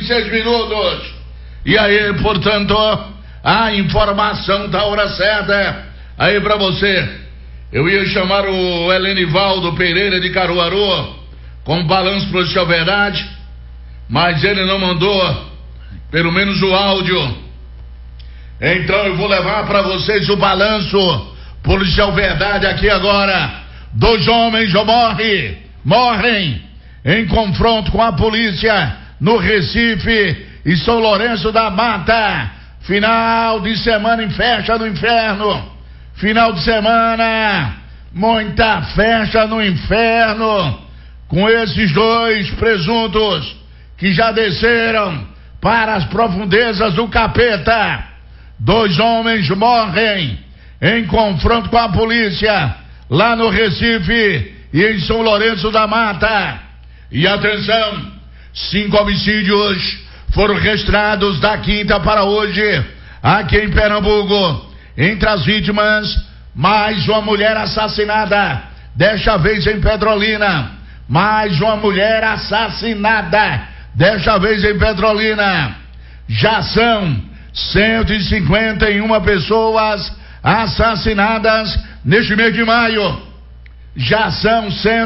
26 minutos. E aí, portanto, a informação da hora certa aí pra você. Eu ia chamar o Helenivaldo Pereira de Caruaru com balanço policial verdade, mas ele não mandou pelo menos o áudio. Então eu vou levar para vocês o balanço policial verdade aqui agora. 2 homens morrem em confronto com a polícia no Recife e São Lourenço da Mata. Final de semana em festa no inferno. Final de semana, muita festa no inferno, com esses 2 presuntos que já desceram para as profundezas do capeta. 2 homens morrem em confronto com a polícia lá no Recife e em São Lourenço da Mata. E atenção, 5 homicídios foram registrados da quinta para hoje aqui em Pernambuco. Entre as vítimas, mais uma mulher assassinada, desta vez em Petrolina. Mais uma mulher assassinada, desta vez em Petrolina. Já são 151 pessoas assassinadas neste mês de maio. Já são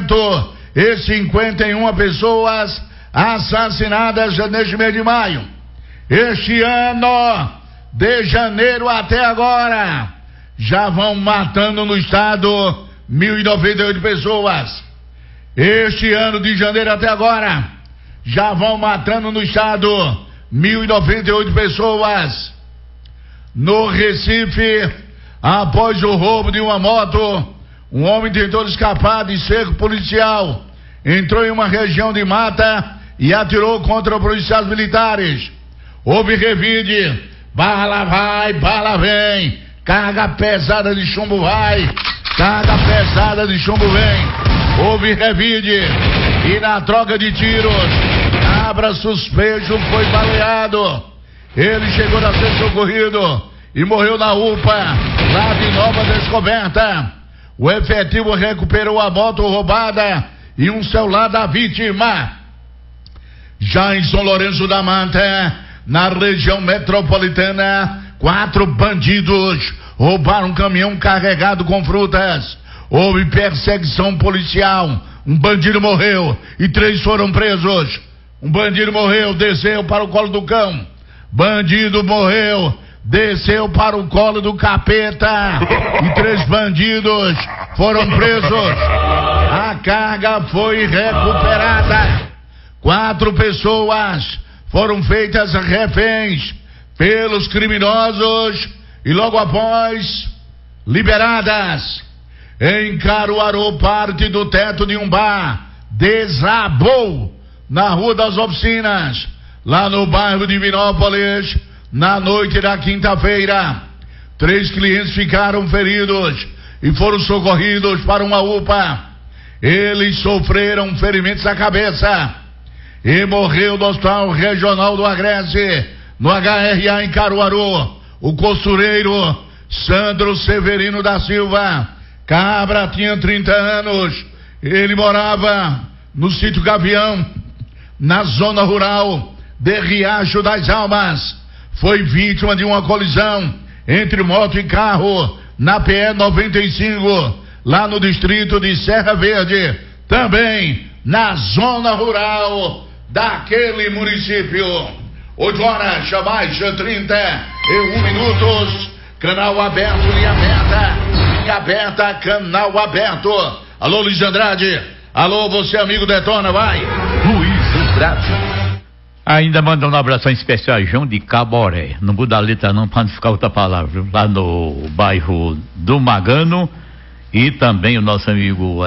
151 pessoas assassinadas neste mês de maio. Este ano, de janeiro até agora, já vão matando no estado 1.098 pessoas. Este ano de janeiro até agora, já vão matando no estado 1.098 pessoas. No Recife, após o roubo de uma moto, um homem tentou escapar de cerco policial, entrou em uma região de mata e atirou contra policiais militares. Houve revide. Bala vai, bala vem, carga pesada de chumbo vai, carga pesada de chumbo vem. Houve revide e na troca de tiros, cabra suspeito foi baleado. Ele chegou a ser socorrido e morreu na UPA, lá de Nova Descoberta. O efetivo recuperou a moto roubada e um celular da vítima. Já em São Lourenço da Mata, na região metropolitana, 4 bandidos roubaram um caminhão carregado com frutas. Houve perseguição policial. Um bandido morreu e 3 foram presos. Um bandido morreu, desceu para o colo do cão. Bandido morreu, desceu para o colo do capeta. E 3 bandidos foram presos. A carga foi recuperada. 4 pessoas foram feitas reféns pelos criminosos e logo após liberadas. Em Caruaru, parte do teto de um bar desabou na Rua das Oficinas, lá no bairro de Vinópolis, na noite da quinta-feira. 3 clientes ficaram feridos e foram socorridos para uma UPA. Eles sofreram ferimentos na cabeça e morreu no Hospital Regional do Agreste, no HRA em Caruaru, o costureiro Sandro Severino da Silva. Cabra tinha 30 anos, ele morava no sítio Gavião, na zona rural de Riacho das Almas. Foi vítima de uma colisão entre moto e carro na PE 95, lá no distrito de Serra Verde, também na zona rural daquele município. 8 horas, mais 31 minutos. Canal aberto, linha aberta, canal aberto. Alô, Luiz Andrade. Alô, você amigo Detona, vai. Luiz Andrade. Ainda mandando um abração especial a João de Caboré. Não muda a letra não, para não ficar outra palavra. Lá no bairro do Magano. E também o nosso amigo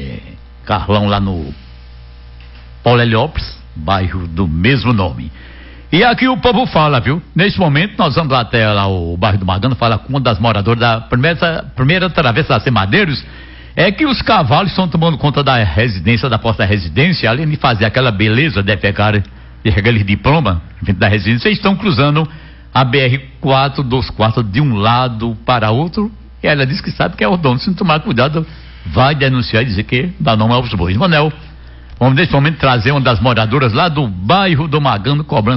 Carlão lá no Paulo Heliópolis, bairro do mesmo nome. E aqui o povo fala, viu? Nesse momento nós vamos lá até lá o bairro do Magano, falar com uma das moradoras da primeira travessa da Semadeiros. É que os cavalos estão tomando conta da residência, da porta da residência, além de fazer aquela beleza de pegar aquele diploma da residência, estão cruzando a BR-424 de um lado para outro. E ela diz que sabe que é o dono, se não tomar cuidado vai denunciar e dizer que dá nome aos bois. Manel, vamos nesse momento trazer uma das moradoras lá do bairro do Magano, cobrando